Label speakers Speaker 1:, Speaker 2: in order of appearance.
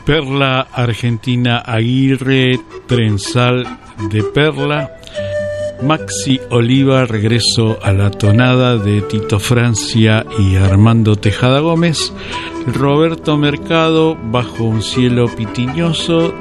Speaker 1: Perla Argentina Aguirre, Trenzal de Perla. Maxi Oliva, Regreso a la tonada, de Tito Francia y Armando Tejada Gómez. Roberto Mercado, Bajo un cielo pitiñoso,